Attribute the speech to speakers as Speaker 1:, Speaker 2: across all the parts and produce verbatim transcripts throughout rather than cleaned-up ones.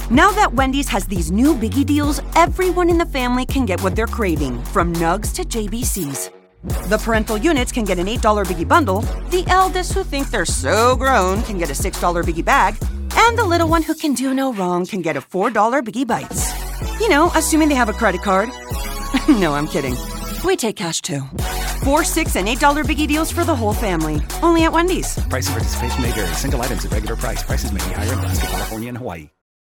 Speaker 1: Now that Wendy's has these new biggie deals, everyone in the family can get what they're craving, from nugs to J B Cs. The parental units can get an eight dollar biggie bundle, the eldest who think they're so grown can get a six dollar biggie bag, and the little one who can do no wrong can get a four dollar biggie bites. You know, assuming they have a credit card. No, I'm kidding. We take cash too. Four, six, and eight dollar biggie deals for the whole family. Only at Wendy's.
Speaker 2: Price and participation may vary. Single items at regular price. Prices may be higher in Alaska, California, and Hawaii.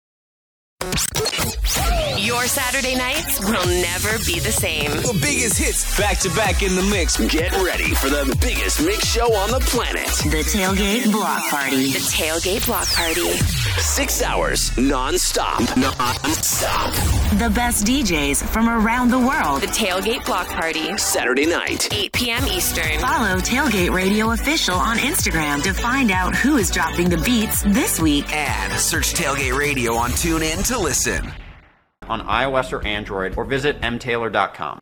Speaker 3: Your Saturday nights will never be the same.
Speaker 4: The biggest hits back to back in the mix.
Speaker 5: Get ready for the biggest mix show on the planet.
Speaker 3: The Tailgate Block Party. The Tailgate Block Party.
Speaker 5: Six hours non-stop. Non-stop.
Speaker 3: The best D Js from around the world. The Tailgate Block Party.
Speaker 5: Saturday night.
Speaker 3: eight p.m. Eastern. Follow Tailgate Radio Official on Instagram to find out who is dropping the beats this week.
Speaker 4: And search Tailgate Radio on TuneIn to listen.
Speaker 6: On iOS or Android, or visit m taylor dot com.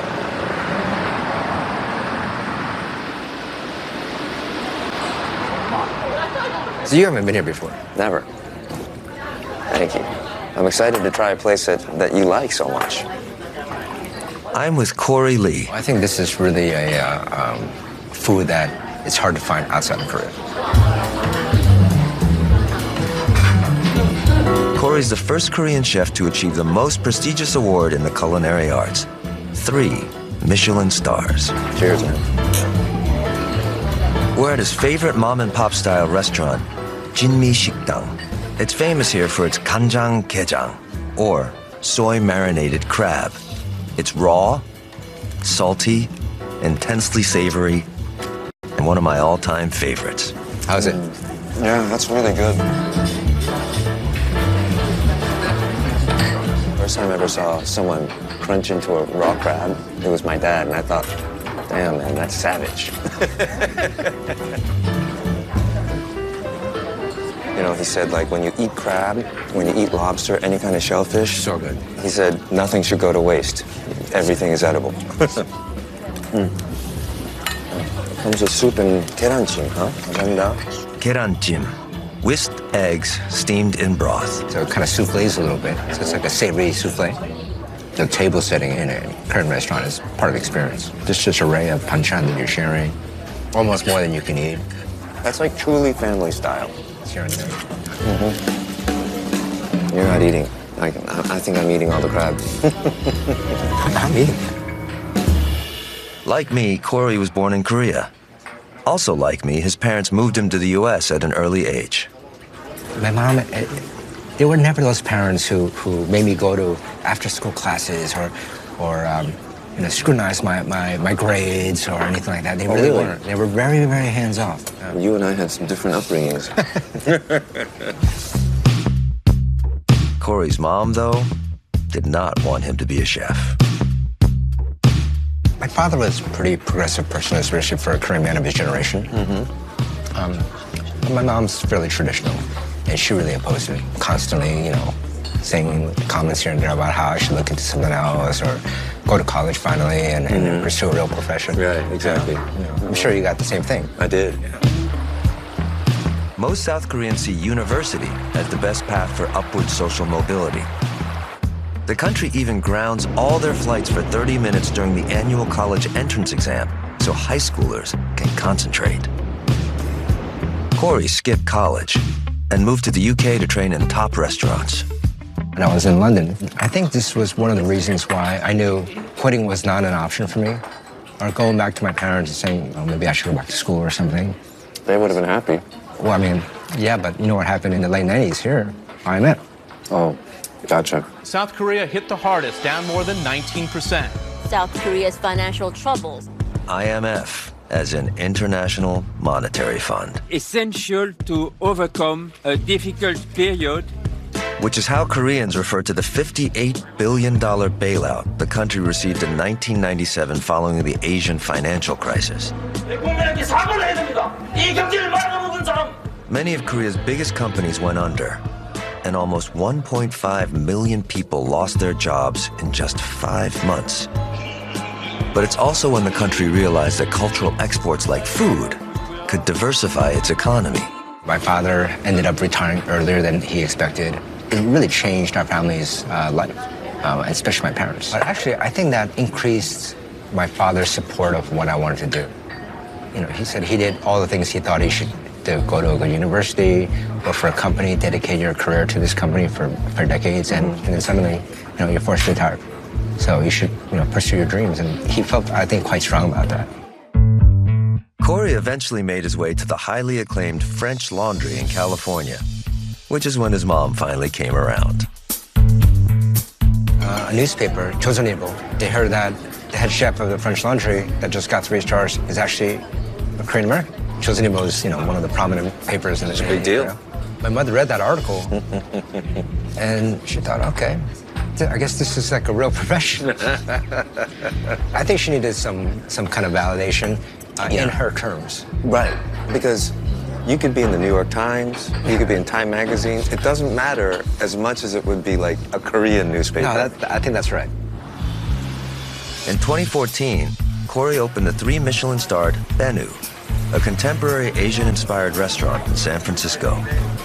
Speaker 7: So you haven't been here before?
Speaker 8: Never. Thank you. I'm excited to try a place that, that you like so much.
Speaker 7: I'm with Corey Lee. I think this is really a uh, um, food that it's hard to find outside of Korea. Corey's the first Korean chef to achieve the most prestigious award in the culinary arts. Three Michelin stars.
Speaker 8: Cheers, man.
Speaker 7: We're at his favorite mom-and-pop style restaurant, Jinmi Sikdang. It's famous here for its 간장 게장, or soy-marinated crab. It's raw, salty, intensely savory, and one of my all-time favorites. How's it?
Speaker 8: Yeah, that's really good. First time I ever saw someone crunch into a raw crab, it was my dad, and I thought, damn, man, that's savage. You know, he said, like, when you eat crab, when you eat lobster, any kind of shellfish.
Speaker 7: So good.
Speaker 8: He said, nothing should go to waste. Everything is edible. mm. Comes with soup and 계란찜, huh? 감사합니다.
Speaker 7: 계란찜. Whisked eggs steamed in broth. So it kind of souffles a little bit. So it's like a savory souffle. The table setting in a Korean restaurant is part of the experience. This just array of banchan that you're sharing. Almost more than you can eat.
Speaker 8: That's like truly family style.
Speaker 7: Here and there.
Speaker 8: Mm-hmm. You're not eating. I, I think I'm eating all the crab.
Speaker 7: I'm eating. Like me, Corey was born in Korea. Also like me, his parents moved him to the U S at an early age. My mom, they were never those parents who, who made me go to after-school classes or, or um, you know, scrutinize my, my, my grades or anything like that. They
Speaker 8: oh,
Speaker 7: really,
Speaker 8: really
Speaker 7: weren't. They were very, very hands-off.
Speaker 8: Um, you and I had some different upbringings.
Speaker 7: Corey's mom, though, did not want him to be a chef. My father was a pretty progressive person, especially for a Korean man of his generation. Mm-hmm. um, my mom's fairly traditional, and she really opposed it. Constantly, you know, saying comments here and there about how I should look into something else or go to college finally and, and mm-hmm. pursue a real profession.
Speaker 8: Right, exactly.
Speaker 7: You know, you know, I'm sure you got the same thing.
Speaker 8: I did.
Speaker 7: Yeah. Most South Koreans see university as the best path for upward social mobility. The country even grounds all their flights for thirty minutes during the annual college entrance exam so high schoolers can concentrate. Corey skipped college and moved to the U K to train in top restaurants. When I was in London, I think this was one of the reasons why I knew quitting was not an option for me, or going back to my parents and saying, oh, maybe I should go back to school or something.
Speaker 8: They would have been happy.
Speaker 7: Well, I mean, yeah, but you know what happened in the late nineties here? I met.
Speaker 8: Oh, gotcha.
Speaker 9: South Korea hit the hardest, down more than nineteen percent.
Speaker 10: South Korea's financial troubles.
Speaker 7: I M F, as in International Monetary Fund.
Speaker 11: Essential to overcome a difficult period.
Speaker 7: Which is how Koreans refer to the fifty-eight billion dollars bailout the country received in nineteen ninety-seven following the Asian financial crisis. Many of Korea's biggest companies went under, and almost one point five million people lost their jobs in just five months. But it's also when the country realized that cultural exports like food could diversify its economy. My father ended up retiring earlier than he expected.
Speaker 12: it really changed our family's uh, life, uh, especially my parents. But actually, I think that increased my father's support of what I wanted to do. You know, he said he did all the things he thought he should do, go to a good university, work for a company, dedicate your career to this company for, for decades, and, and then suddenly, you know, you're forced to retire. So you should, you know, pursue your dreams. And he felt, I think, quite strong about that.
Speaker 7: Corey eventually made his way to the highly acclaimed French Laundry in California, which is when his mom finally came around.
Speaker 12: Uh, a newspaper, Joseonilbo, they heard that the head chef of the French Laundry that just got three stars is actually a Korean American. Joseonilbo is, you know, one of the prominent papers in the
Speaker 8: It's a big deal.
Speaker 12: My mother read that article, and she thought, okay, I guess this is like a real profession. I think she needed some some kind of validation uh, yeah. in her terms.
Speaker 8: Right, because you could be in the New York Times, you could be in Time Magazine. It doesn't matter as much as it would be like a Korean newspaper.
Speaker 12: No, that, I think that's right.
Speaker 7: In twenty fourteen, Corey opened the three Michelin-starred Benu, a contemporary Asian-inspired restaurant in San Francisco.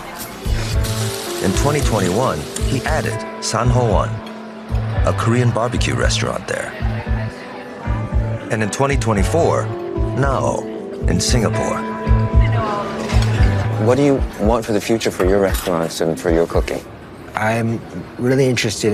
Speaker 7: In twenty twenty-one, he added Sanhoan, a Korean barbecue restaurant there. And in twenty twenty-four, Nao in Singapore.
Speaker 8: What do you want for the future for your restaurants and for your cooking?
Speaker 12: I'm really interested